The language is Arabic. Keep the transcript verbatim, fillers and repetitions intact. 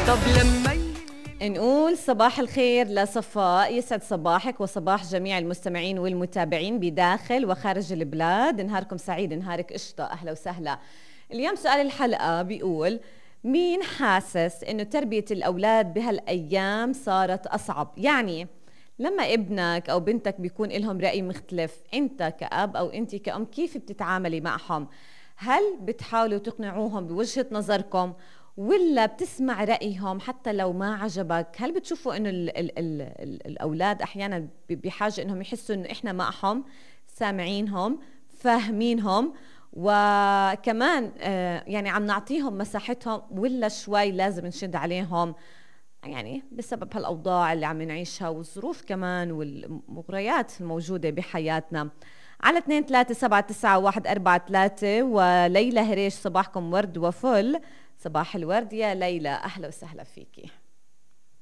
طب لما نقول صباح الخير لصفاء، يسعد صباحك وصباح جميع المستمعين والمتابعين بداخل وخارج البلاد. نهاركم سعيد، نهارك قشطة، أهلا وسهلا. اليوم سؤال الحلقة بيقول: مين حاسس إنه تربية الأولاد بهالأيام صارت أصعب؟ يعني لما ابنك أو بنتك بيكون لهم رأي مختلف، أنت كأب أو أنت كأم كيف بتتعاملي معهم؟ هل بتحاولوا تقنعوهم بوجهة نظركم ولا بتسمع رأيهم حتى لو ما عجبك؟ هل بتشوفوا انه ال ال ال ال الاولاد احيانا بحاجة انهم يحسوا انه احنا معهم، سامعينهم، فاهمينهم، وكمان آه يعني عم نعطيهم مساحتهم، ولا شوي لازم نشد عليهم يعني بسبب هالأوضاع اللي عم نعيشها والظروف كمان والمغريات الموجودة بحياتنا؟ على اثنين ثلاثة سبعة تسعة واحد أربعة ثلاثة. وليلى هريش، صباحكم ورد وفل. صباح الورد يا ليلى، أهلا وسهلا فيكي.